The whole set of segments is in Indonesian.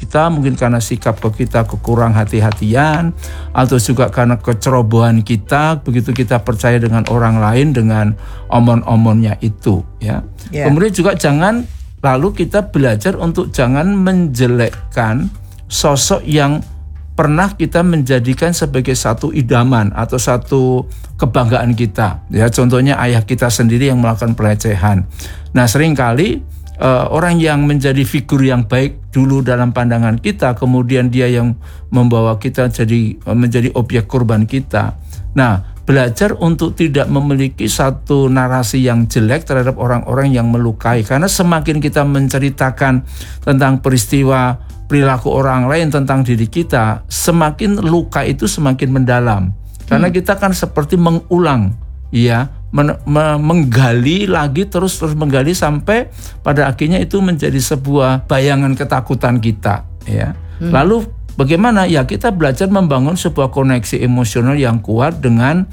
kita, mungkin karena sikap kita kekurang hati-hatian, atau juga karena kecerobohan kita, begitu kita percaya dengan orang lain dengan omon-omonnya itu, ya. Kemudian juga jangan lalu kita belajar untuk jangan menjelekkan sosok yang pernah kita menjadikan sebagai satu idaman atau satu kebanggaan kita. Ya, contohnya ayah kita sendiri yang melakukan pelecehan. Nah, seringkali orang yang menjadi figur yang baik dulu dalam pandangan kita, kemudian dia yang membawa kita menjadi objek korban kita. Nah, belajar untuk tidak memiliki satu narasi yang jelek terhadap orang-orang yang melukai. Karena semakin kita menceritakan tentang perilaku orang lain tentang diri kita, semakin luka itu semakin mendalam. Karena kita kan seperti mengulang, ya, menggali lagi terus menggali sampai pada akhirnya itu menjadi sebuah bayangan ketakutan kita, ya. Lalu bagaimana? Ya, kita belajar membangun sebuah koneksi emosional yang kuat dengan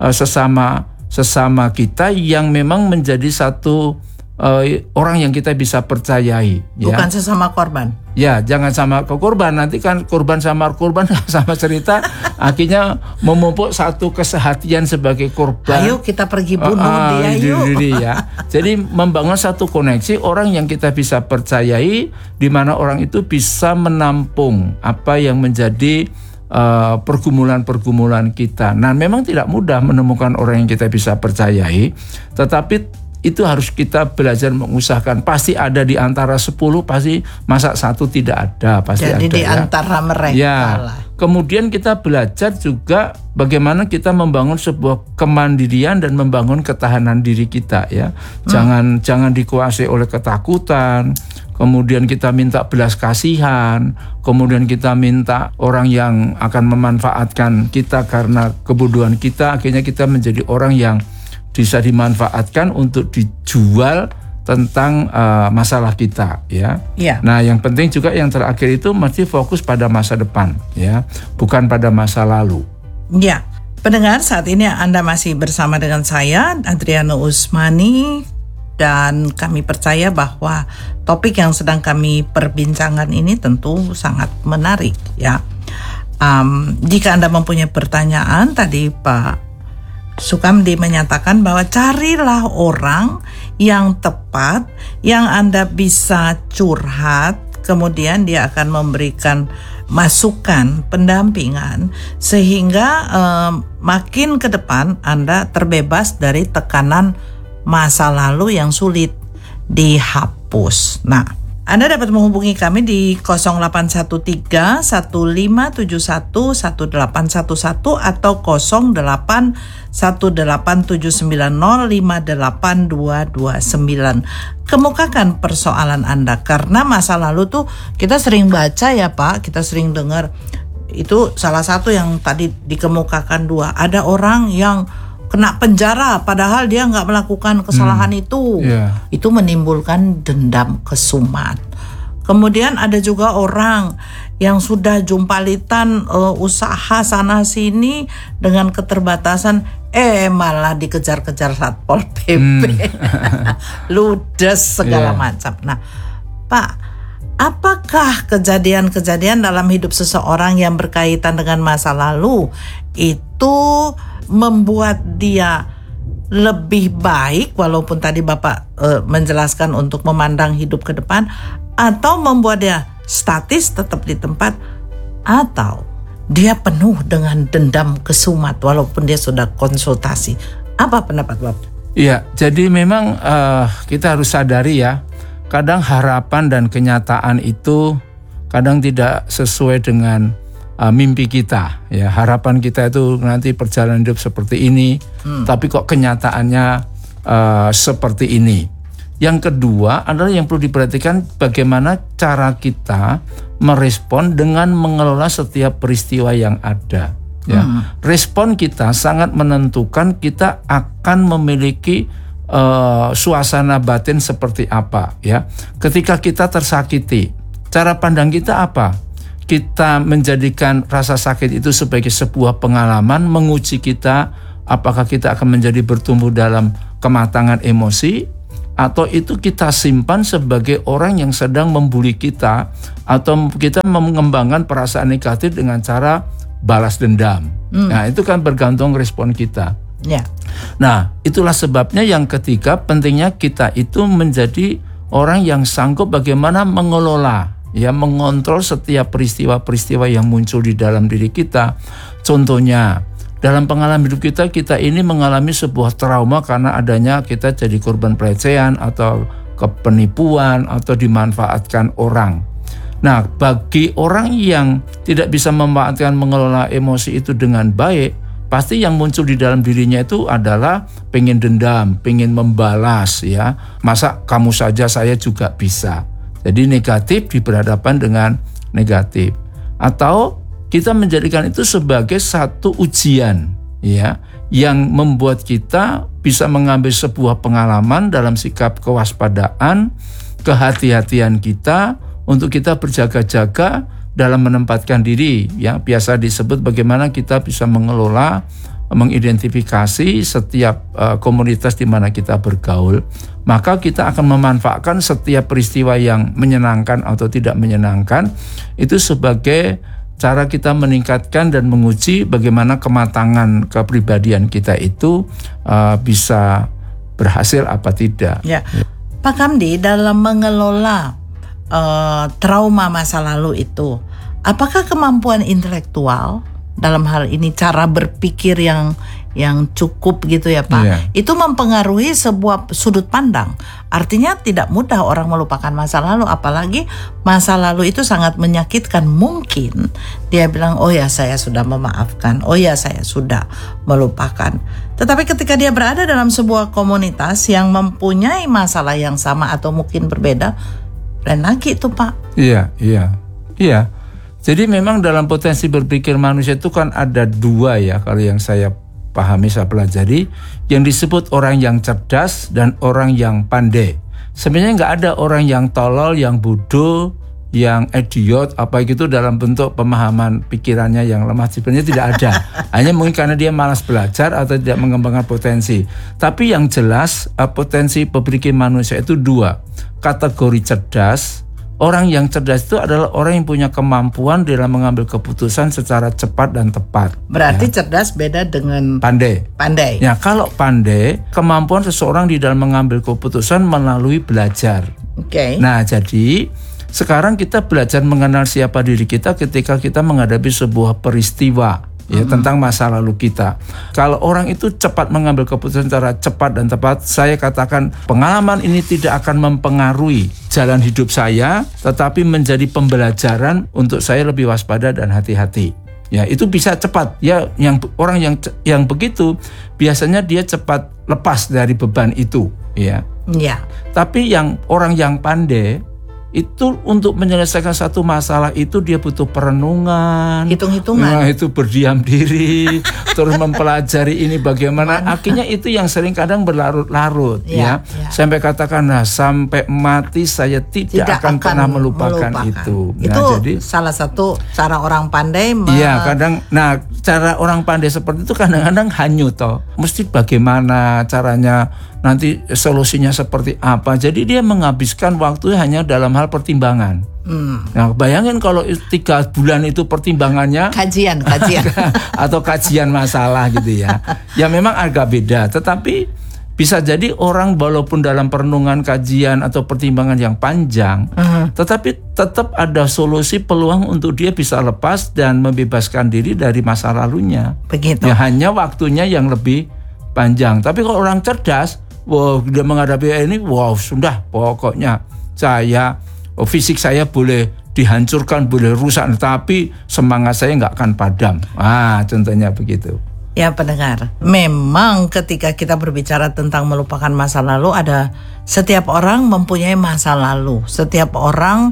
sesama kita yang memang menjadi satu orang yang kita bisa percayai, bukan sesama korban. Ya, jangan sama korban. Nanti kan korban sama sama cerita akhirnya memupuk satu kesehatian sebagai korban. Ayo kita pergi bunuh dia yuk. Ya. Jadi membangun satu koneksi orang yang kita bisa percayai, di mana orang itu bisa menampung apa yang menjadi pergumulan-pergumulan kita. Nah, memang tidak mudah menemukan orang yang kita bisa percayai, tetapi itu harus kita belajar mengusahakan. Pasti ada di antara 10, pasti masa satu tidak ada, pasti jadi ada. Jadi di antara mereka lah. Kemudian kita belajar juga bagaimana kita membangun sebuah kemandirian dan membangun ketahanan diri kita, ya. Jangan dikuasai oleh ketakutan. Kemudian kita minta belas kasihan, kemudian kita minta orang yang akan memanfaatkan kita karena kebodohan kita, akhirnya kita menjadi orang yang bisa dimanfaatkan untuk dijual tentang masalah kita, ya. Nah, yang penting juga yang terakhir itu mesti fokus pada masa depan, ya, bukan pada masa lalu. Ya, pendengar, saat ini Anda masih bersama dengan saya, Adriana Usmani, dan kami percaya bahwa topik yang sedang kami perbincangkan ini tentu sangat menarik, ya. Jika Anda mempunyai pertanyaan, tadi Pak Sukamdi menyatakan bahwa carilah orang yang tepat, yang Anda bisa curhat, kemudian dia akan memberikan masukan, pendampingan, sehingga makin ke depan Anda terbebas dari tekanan masa lalu yang sulit dihapus. Nah, Anda dapat menghubungi kami di 0813 1571 1811 atau 08 18790 58229. Kemukakan persoalan Anda, karena masa lalu tuh kita sering baca, ya Pak, kita sering dengar. Itu salah satu yang tadi dikemukakan, dua. Ada orang yang kena penjara padahal dia nggak melakukan kesalahan itu. Itu menimbulkan dendam kesumat. Kemudian ada juga orang yang sudah jumpalitan usaha sana sini dengan keterbatasan, malah dikejar-kejar Satpol PP. Ludes segala macam. Nah, Pak, apakah kejadian-kejadian dalam hidup seseorang yang berkaitan dengan masa lalu itu membuat dia lebih baik, walaupun tadi Bapak menjelaskan untuk memandang hidup ke depan, atau membuat dia statis tetap di tempat, atau dia penuh dengan dendam kesumat walaupun dia sudah konsultasi? Apa pendapat Bapak? Iya, jadi memang kita harus sadari, ya, kadang harapan dan kenyataan itu kadang tidak sesuai dengan mimpi kita, ya. Harapan kita itu nanti perjalanan hidup seperti ini, tapi kok kenyataannya seperti ini. Yang kedua adalah yang perlu diperhatikan bagaimana cara kita merespon dengan mengelola setiap peristiwa yang ada, ya. Respon kita sangat menentukan kita akan memiliki suasana batin seperti apa, ya. Ketika kita tersakiti, cara pandang kita apa? Kita menjadikan rasa sakit itu sebagai sebuah pengalaman, menguji kita apakah kita akan menjadi bertumbuh dalam kematangan emosi, atau itu kita simpan sebagai orang yang sedang membuli kita, atau kita mengembangkan perasaan negatif dengan cara balas dendam. Nah, itu kan bergantung respon kita. Ya. Nah, itulah sebabnya yang ketiga, pentingnya kita itu menjadi orang yang sanggup bagaimana mengelola, ya, mengontrol setiap peristiwa-peristiwa yang muncul di dalam diri kita. Contohnya, dalam pengalaman hidup kita ini mengalami sebuah trauma karena adanya kita jadi korban pelecehan atau penipuan atau dimanfaatkan orang. Nah, bagi orang yang tidak bisa memanfaatkan, mengelola emosi itu dengan baik, pasti yang muncul di dalam dirinya itu adalah pengen dendam, pengen membalas, ya. Masa kamu saja, saya juga bisa. Jadi negatif diberhadapan dengan negatif. Atau kita menjadikan itu sebagai satu ujian, ya, yang membuat kita bisa mengambil sebuah pengalaman dalam sikap kewaspadaan, kehati-hatian kita untuk kita berjaga-jaga dalam menempatkan diri, ya, biasa disebut bagaimana kita bisa mengelola, mengidentifikasi setiap komunitas di mana kita bergaul. Maka kita akan memanfaatkan setiap peristiwa yang menyenangkan atau tidak menyenangkan itu sebagai cara kita meningkatkan dan menguji bagaimana kematangan kepribadian kita itu bisa berhasil apa tidak. Ya. Pak Kamdi, dalam mengelola trauma masa lalu itu, apakah kemampuan intelektual dalam hal ini, cara berpikir yang cukup gitu ya Pak, itu mempengaruhi sebuah sudut pandang. Artinya tidak mudah orang melupakan masa lalu, apalagi masa lalu itu sangat menyakitkan. Mungkin dia bilang, oh ya saya sudah memaafkan, oh ya saya sudah melupakan. Tetapi ketika dia berada dalam sebuah komunitas yang mempunyai masalah yang sama atau mungkin berbeda, lain lagi itu Pak. Iya. Jadi memang dalam potensi berpikir manusia itu kan ada dua, ya, kalau yang saya pahami, saya pelajari, yang disebut orang yang cerdas dan orang yang pandai. Sebenarnya nggak ada orang yang tolol, yang bodoh, yang idiot, apa gitu dalam bentuk pemahaman pikirannya yang lemah. Sebenarnya tidak ada. Hanya mungkin karena dia malas belajar atau tidak mengembangkan potensi. Tapi yang jelas potensi berpikir manusia itu dua. Kategori cerdas. Orang yang cerdas itu adalah orang yang punya kemampuan dalam mengambil keputusan secara cepat dan tepat. Berarti cerdas beda dengan pandai. Ya, kalau pandai, kemampuan seseorang di dalam mengambil keputusan melalui belajar. Oke. Nah, jadi sekarang kita belajar mengenal siapa diri kita ketika kita menghadapi sebuah peristiwa, ya, tentang masa lalu kita. Kalau orang itu cepat mengambil keputusan secara cepat dan tepat, saya katakan pengalaman ini tidak akan mempengaruhi jalan hidup saya, tetapi menjadi pembelajaran untuk saya lebih waspada dan hati-hati. Ya, itu bisa cepat. Ya, orang yang begitu biasanya dia cepat lepas dari beban itu, ya. Ya. Tapi orang yang pandai itu untuk menyelesaikan satu masalah itu dia butuh perenungan, hitung-hitungan. Nah, itu berdiam diri, terus mempelajari ini bagaimana. Akhirnya itu yang sering kadang berlarut-larut, ya. Sampai katakan, nah, sampai mati saya tidak akan pernah melupakan itu. Nah, itu jadi salah satu cara orang pandai. Iya, kadang. Nah, cara orang pandai seperti itu kadang-kadang hanyut toh. Mesti bagaimana caranya, nanti solusinya seperti apa. Jadi dia menghabiskan waktu hanya dalam hal pertimbangan. Nah, bayangin kalau 3 bulan itu pertimbangannya kajian atau kajian masalah gitu ya. Ya memang agak beda, tetapi bisa jadi orang walaupun dalam perenungan, kajian atau pertimbangan yang panjang, tetapi tetap ada solusi, peluang untuk dia bisa lepas dan membebaskan diri dari masa lalunya. Begitu. Ya, hanya waktunya yang lebih panjang. Tapi kalau orang cerdas, dia menghadapi ini, sudah pokoknya fisik saya boleh dihancurkan, boleh rusak, tapi semangat saya nggak akan padam. Contohnya begitu. Ya pendengar, memang ketika kita berbicara tentang melupakan masa lalu, setiap orang mempunyai masa lalu. Setiap orang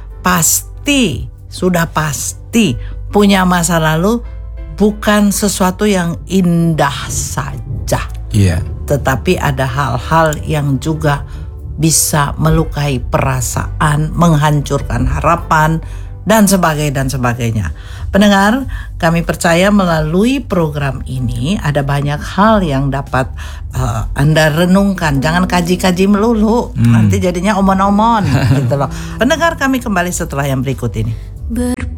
sudah pasti punya masa lalu, bukan sesuatu yang indah saja. Iya. Tetapi ada hal-hal yang juga bisa melukai perasaan, menghancurkan harapan, dan sebagainya. Pendengar, kami percaya melalui program ini ada banyak hal yang dapat Anda renungkan. Jangan kaji-kaji melulu, nanti jadinya omon-omon gitu loh. Pendengar, kami kembali setelah yang berikut ini.